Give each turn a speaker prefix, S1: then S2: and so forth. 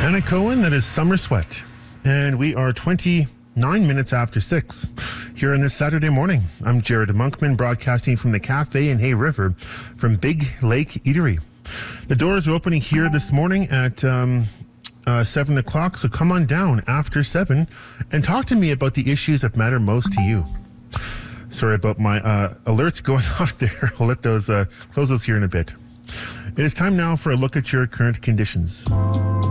S1: Anna Cohen, that is Summer Sweat. And we are 29 minutes after 6 here on this Saturday morning. I'm Jared Monkman, broadcasting from the cafe in Hay River from Big Lake Eatery. The doors are opening here this morning at 7 o'clock, so come on down after 7 and talk to me about the issues that matter most to you. Sorry about my alerts going off there. I'll let those close those here in a bit. It is time now for a look at your current conditions.